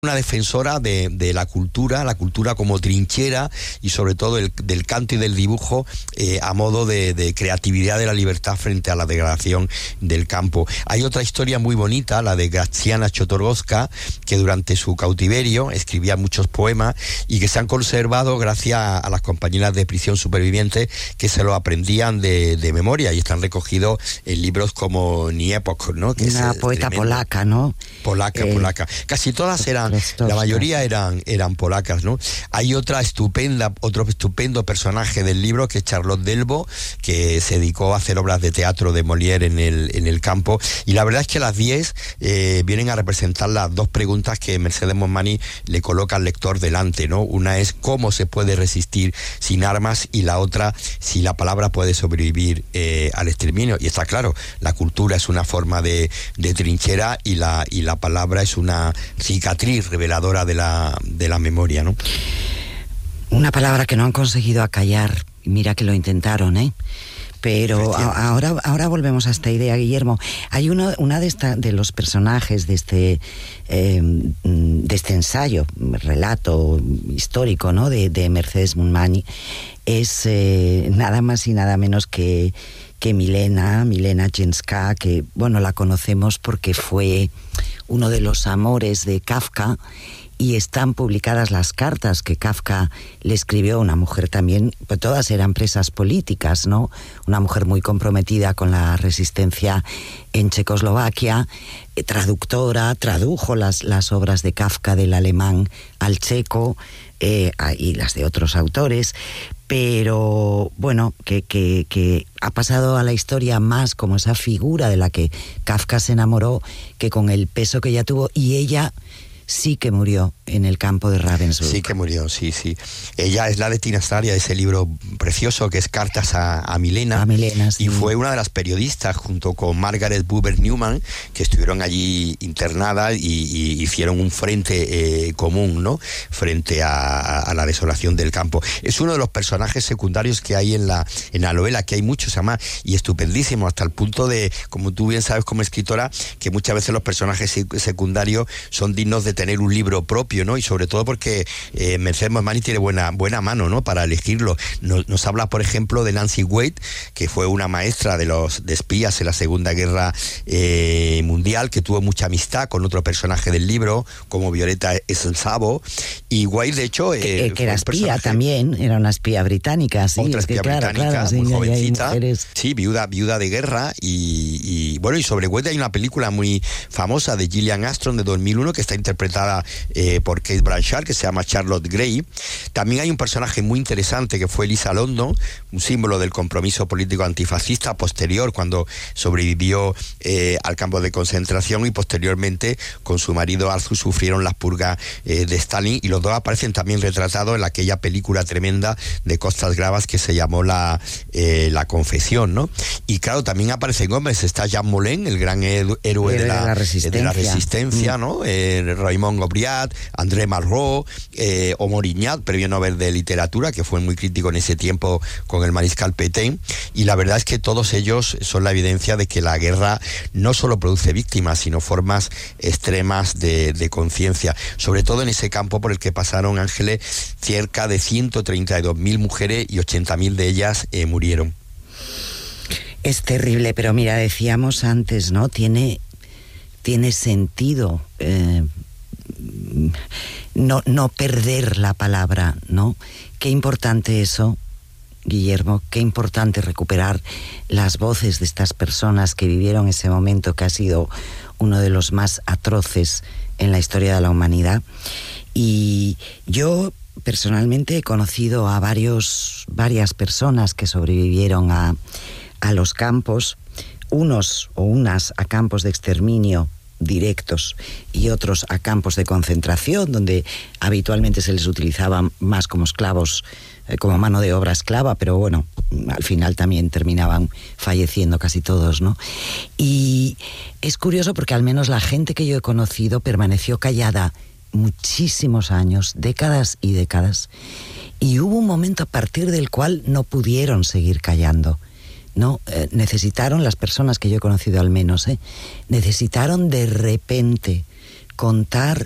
una defensora de la cultura como trinchera y sobre todo del canto y del dibujo a modo de creatividad de la libertad frente a la degradación del campo. Hay otra historia muy bonita, la de Graciana Chotorgowska, que durante su cautiverio escribía muchos poemas y que se han conservado gracias a las compañeras de prisión supervivientes que se lo aprendían de memoria y están recogidos en libros como Niepok, ¿no? Que una poeta tremendo. Polaca, ¿no? Polaca. Casi todas eran, la mayoría eran polacas, ¿no? Hay otro estupendo personaje del libro que es Charlotte Delbo, que se dedicó a hacer obras de teatro de Molière en el campo, y la verdad es que las 10 vienen a representar las dos preguntas que Mercedes Monmany le coloca al lector delante, ¿no? Una es cómo se puede resistir sin armas y la otra si la palabra puede sobrevivir al exterminio. Y está claro, la cultura es una forma de trinchera y la palabra es una cicatriz reveladora de la memoria, ¿no? Una palabra que no han conseguido acallar, mira que lo intentaron, pero ahora volvemos a esta idea, Guillermo. Hay una de los personajes de este ensayo, relato histórico, ¿no? de Mercedes Monmany, es nada más y nada menos que Milena Jenska, que bueno, la conocemos porque fue uno de los amores de Kafka, y están publicadas las cartas que Kafka le escribió a una mujer también, pues todas eran presas políticas, ¿no? Una mujer muy comprometida con la resistencia en Checoslovaquia, traductora, tradujo las obras de Kafka del alemán al checo, y las de otros autores, pero bueno, que ha pasado a la historia más como esa figura de la que Kafka se enamoró que con el peso que ella tuvo, y ella sí que murió en el campo de Ravensbrück. Sí que murió, sí. Ella es la destinataria de ese libro precioso que es Cartas a Milena. Sí. Y fue una de las periodistas junto con Margaret Buber Newman que estuvieron allí internadas y hicieron un frente común, ¿no? Frente a la desolación del campo. Es uno de los personajes secundarios que hay en la novela, que hay muchos además, y estupendísimo, hasta el punto de, como tú bien sabes como escritora, que muchas veces los personajes secundarios son dignos de tener un libro propio, ¿no? Y sobre todo porque Mercedes Monmany tiene buena mano, ¿no? Para elegirlo. Nos habla, por ejemplo, de Nancy Wade, que fue una maestra de espías en la Segunda Guerra Mundial, que tuvo mucha amistad con otro personaje del libro, como Violeta Sabo. Y Wade, de hecho... que era espía también, era una espía británica, sí. Otra espía británica, sí, muy jovencita. Sí, viuda de guerra. Y bueno, y sobre Wade hay una película muy famosa de Gillian Ashton de 2001 que está interpretada por Kate Blanchard, que se llama Charlotte Gray. También hay un personaje muy interesante que fue Lisa London, un símbolo del compromiso político antifascista posterior, cuando sobrevivió al campo de concentración, y posteriormente con su marido Arthur sufrieron las purgas de Stalin, y los dos aparecen también retratados en aquella película tremenda de Costas Gravas que se llamó La Confesión, ¿no? Y claro, también aparecen hombres, está Jean Moulin, el gran héroe de la resistencia, ¿no? Raymond Gaubriat, André Malraux, o Morignat, premio Nobel de Literatura, que fue muy crítico en ese tiempo con el mariscal Pétain, y la verdad es que todos ellos son la evidencia de que la guerra no solo produce víctimas, sino formas extremas de conciencia, sobre todo en ese campo por el que pasaron, Ángeles, cerca de 132.000 mujeres y 80.000 de ellas murieron. Es terrible, pero mira, decíamos antes, ¿no? Tiene sentido no perder la palabra, ¿no? Qué importante eso, Guillermo, qué importante recuperar las voces de estas personas que vivieron ese momento que ha sido uno de los más atroces en la historia de la humanidad. Y yo personalmente he conocido a varias personas que sobrevivieron a los campos, unos o unas a campos de exterminio directos y otros a campos de concentración, donde habitualmente se les utilizaba más como esclavos, como mano de obra esclava, pero bueno, al final también terminaban falleciendo casi todos, ¿no? Y es curioso porque al menos la gente que yo he conocido permaneció callada muchísimos años, décadas y décadas, y hubo un momento a partir del cual no pudieron seguir callando. No, necesitaron, las personas que yo he conocido al menos, necesitaron de repente contar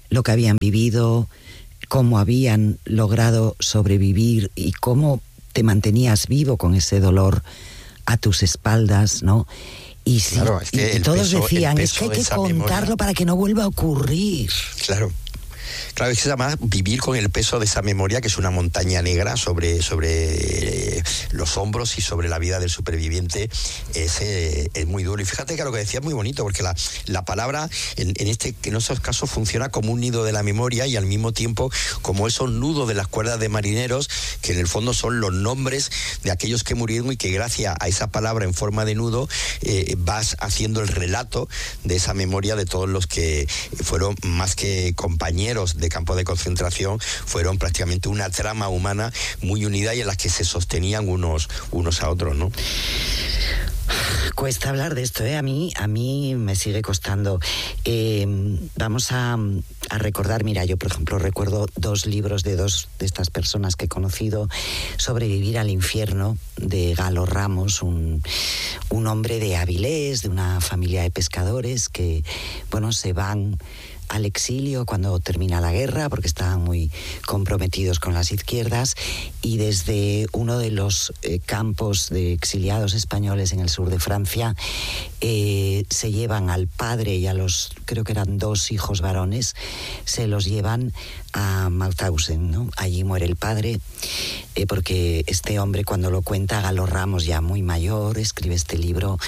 lo que habían vivido, cómo habían logrado sobrevivir y cómo te mantenías vivo con ese dolor a tus espaldas, ¿no? Y, sí, claro, es que y todos decían, es que hay que contarlo memoria, para que no vuelva a ocurrir. Claro. Claro, es que además vivir con el peso de esa memoria, que es una montaña negra sobre los hombros y sobre la vida del superviviente, es muy duro. Y fíjate que lo que decía es muy bonito, porque la palabra en esos casos funciona como un nido de la memoria y al mismo tiempo como esos nudos de las cuerdas de marineros, que en el fondo son los nombres de aquellos que murieron y que gracias a esa palabra en forma de nudo vas haciendo el relato de esa memoria de todos los que fueron más que compañeros de campo de concentración, fueron prácticamente una trama humana muy unida y en la que se sostenían unos a otros, ¿no? Cuesta hablar de esto, ¿eh? A mí me sigue costando. Vamos a recordar, mira, yo por ejemplo recuerdo 2 libros de 2 de estas personas que he conocido, Sobrevivir al infierno, de Galo Ramos, un hombre de Avilés, de una familia de pescadores que, bueno, se van al exilio cuando termina la guerra porque estaban muy comprometidos con las izquierdas, y desde uno de los campos de exiliados españoles en el sur de Francia se llevan al padre y a los, creo que eran 2 hijos varones, se los llevan a Mauthausen, ¿no? Allí muere el padre, porque este hombre, cuando lo cuenta, Galo Ramos, ya muy mayor, escribe este libro.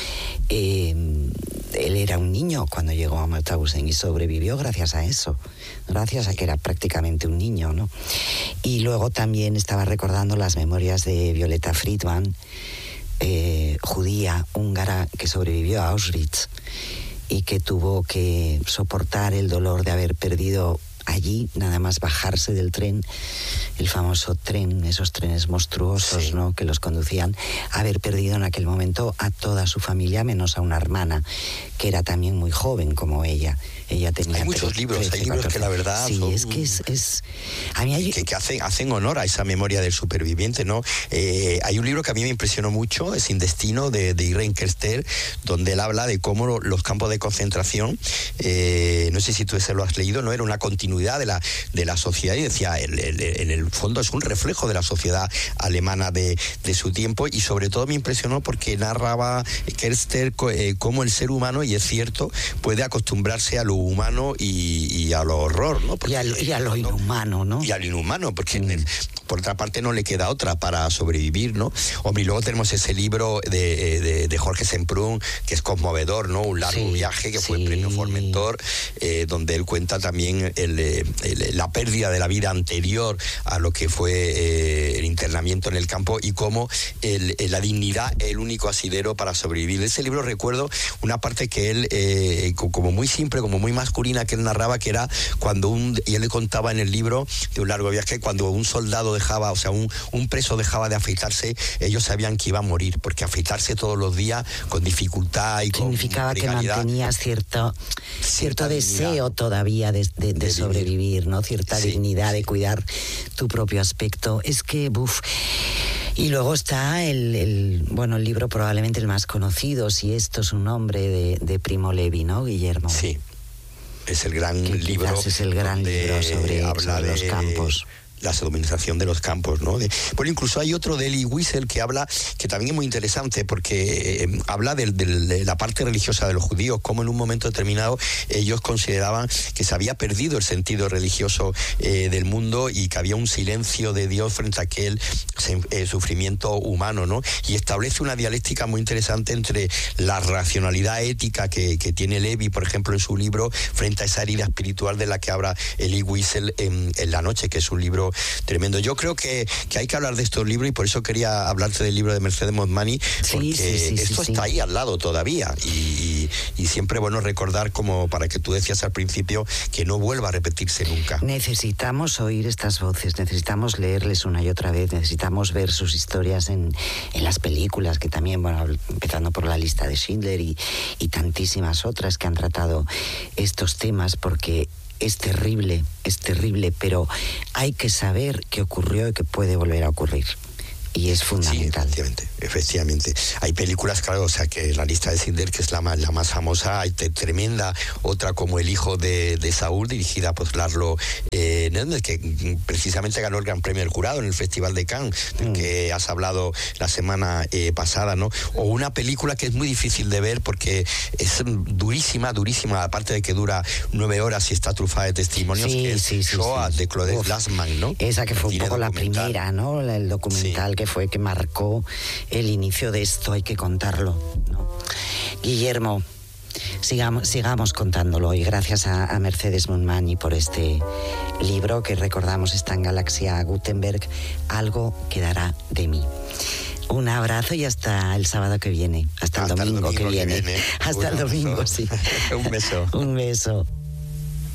Él era un niño cuando llegó a Mauthausen y sobrevivió gracias a eso, gracias a que era prácticamente un niño, ¿no? Y luego también estaba recordando las memorias de Violeta Friedman, judía húngara que sobrevivió a Auschwitz y que tuvo que soportar el dolor de haber perdido allí, nada más bajarse del tren, el famoso tren, esos trenes monstruosos, sí, ¿no?, que los conducían, haber perdido en aquel momento a toda su familia, menos a una hermana, que era también muy joven como ella. Ella tenía... Hay muchos libros, 13, hay libros 14. Que la verdad sí, son... es que es... A mí hay... que hacen honor a esa memoria del superviviente, ¿no? Hay un libro que a mí me impresionó mucho, Sin Destino, de Irene Kerster, donde él habla de cómo los campos de concentración, no sé si tú ese lo has leído, ¿no? Era una continuidad de la sociedad, y decía, en el fondo es un reflejo de la sociedad alemana de su tiempo, y sobre todo me impresionó porque narraba Kerster cómo el ser humano, y es cierto, puede acostumbrarse a lo humano y a lo horror, ¿no? Porque, y a lo inhumano, ¿no? Y a lo inhumano, porque por otra parte no le queda otra para sobrevivir, ¿no? Hombre, y luego tenemos ese libro de Jorge Semprún, que es conmovedor, ¿no? Un largo viaje, que fue premio Formentor, donde él cuenta también la pérdida de la vida anterior a lo que fue el internamiento en el campo, y cómo la dignidad es el único asidero para sobrevivir. De ese libro recuerdo una parte que él, como muy simple, como muy masculina, que él narraba, que era cuando y él le contaba en el libro de un largo viaje, cuando un soldado dejaba, o sea, un preso dejaba de afeitarse, ellos sabían que iba a morir, porque afeitarse todos los días con dificultad y significaba que mantenías cierto deseo todavía de sobrevivir, ¿no? Cierta dignidad de cuidar tu propio aspecto. Es que, Y luego está el libro probablemente el más conocido, si esto es un nombre, de Primo Levi, ¿no, Guillermo? Sí, es el gran libro. Es el gran libro sobre los campos. La dominización de los campos, ¿no? Bueno, incluso hay otro de Elie Wiesel que habla, que también es muy interesante, porque habla de la parte religiosa de los judíos, cómo en un momento determinado ellos consideraban que se había perdido el sentido religioso del mundo, y que había un silencio de Dios frente a aquel sufrimiento humano, ¿no? Y establece una dialéctica muy interesante entre la racionalidad ética que tiene Levi, por ejemplo, en su libro, frente a esa herida espiritual de la que habla Elie Wiesel en La noche, que es un libro tremendo. Yo creo que hay que hablar de estos libros, y por eso quería hablarte del libro de Mercedes Montmany, porque esto está ahí al lado todavía, y siempre bueno recordar, como para que tú decías al principio, que no vuelva a repetirse nunca. Necesitamos oír estas voces, necesitamos leerles una y otra vez, necesitamos ver sus historias en las películas, que también, bueno, empezando por La lista de Schindler y tantísimas otras que han tratado estos temas, porque es terrible, pero hay que saber qué ocurrió y que puede volver a ocurrir. y es fundamental. Sí, efectivamente. Hay películas, claro, o sea, que la lista de Schindler, que es la más famosa, hay tremenda, otra como El hijo de Saúl, dirigida por Laszlo Nemes, que precisamente ganó el Gran Premio del Jurado en el Festival de Cannes, del que has hablado la semana pasada, ¿no? O una película que es muy difícil de ver porque es durísima, aparte de que dura 9 horas y está trufada de testimonios, que es Shoah, de Claude Glassman, ¿no? Esa que fue un poco la primera, ¿no? El documental que marcó el inicio de esto, hay que contarlo, ¿no? Guillermo, sigamos contándolo, y gracias a Mercedes Montmany por este libro que recordamos, está en Galaxia Gutenberg, Algo quedará de mí. Un abrazo y hasta el sábado que viene, hasta el domingo que viene. Hasta el domingo, sí. Un beso. Un beso.